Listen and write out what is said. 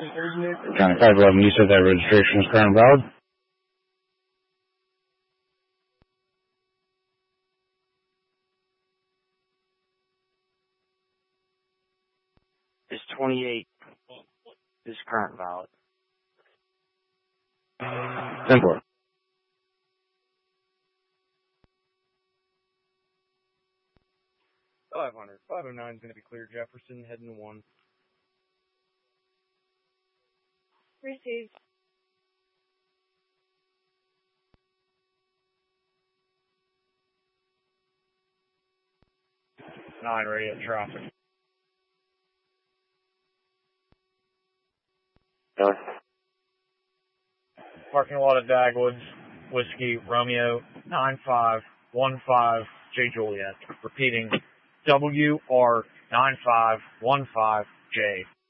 County 511, you said that registration is current valid? Is 28 is current valid. 10-4. $500. 509 is going to be clear. Jefferson heading to 1. Received. 9 radio traffic. Parking lot at Dagwoods, Whiskey, Romeo, 9515 J. Juliet. Repeating, WR9515J.